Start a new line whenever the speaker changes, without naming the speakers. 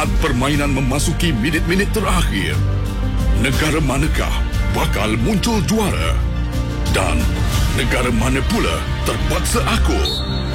Saat permainan memasuki minit-minit terakhir, negara manakah bakal muncul juara? Dan negara mana pula terpaksa akur?